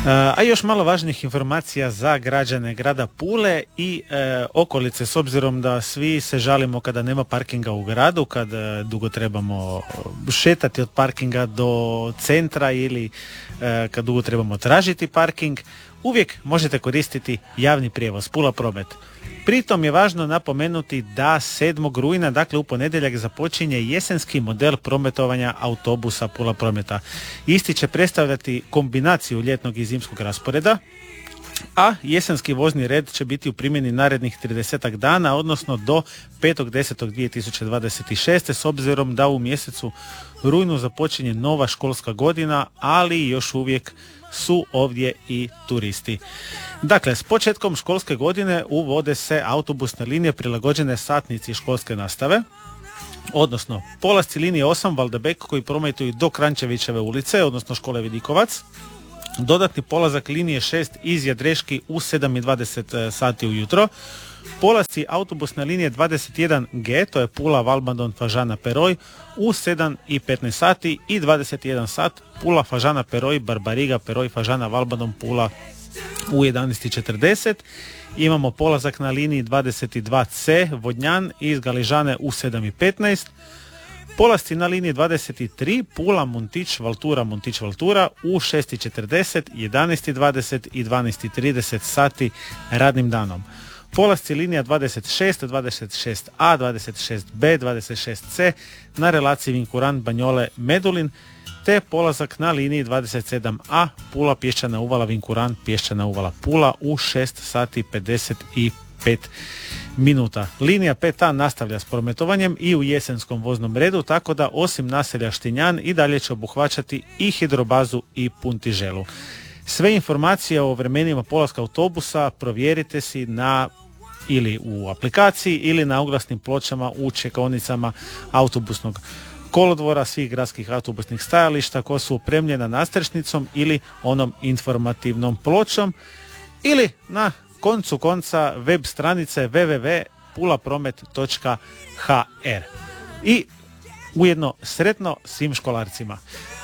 A još malo važnih informacija za građane grada Pule i okolice, s obzirom da svi se žalimo kada nema parkinga u gradu, kad dugo trebamo šetati od parkinga do centra ili kad dugo trebamo tražiti parking, uvijek možete koristiti javni prijevoz Pula Promet. Pritom je važno napomenuti da 7. rujna, dakle u ponedjeljak, započinje jesenski model prometovanja autobusa Pula Prometa. Isti će predstavljati kombinaciju ljetnog i zimskog rasporeda, a jesenski vozni red će biti u primjeni narednih 30 dana, odnosno do 5.10.2026. s obzirom da u mjesecu rujnu započinje nova školska godina, ali još uvijek su ovdje i turisti. Dakle, s početkom školske godine uvode se autobusne linije prilagođene satnici školske nastave, odnosno polasci linije 8 Valdebek koji prometuju do Krančevićeve ulice, odnosno škole Vidikovac, dodatni polazak linije 6 iz Jadreški u 7:20 sati ujutro, polasci autobusne linije 21G, to je Pula, Valbandon, Fažana, Peroj u 7:15 sati i 21 sat Pula, Fažana, Peroj, Barbariga, Peroj, Fažana, Valbandon, Pula u 11:40. Imamo polazak na liniji 22C Vodnjan iz Galižane u 7:15. Polasci na liniji 23 Pula, Muntić, Valtura, Muntić, Valtura u 6:40, 11:20 i 12:30 sati radnim danom. Polasci linija 26, 26A, 26B, 26C na relaciji Vinkuran, Banjole, Medulin, te polazak na liniji 27A Pula, Pješčana uvala, Vinkuran, Pješčana uvala, Pula u 6:55 minuta. Linija 5A nastavlja s prometovanjem i u jesenskom voznom redu, tako da osim naselja Štinjan i dalje će obuhvaćati i Hidrobazu i Puntiželu. Sve informacije o vremenima polaska autobusa provjerite si ili u aplikaciji ili na oglasnim pločama u čekaonicama autobusnog kolodvora svih gradskih autobusnih stajališta koja su opremljena nastrešnicom ili onom informativnom pločom, ili na koncu konca web stranice www.pulapromet.hr. I ujedno sretno svim školarcima.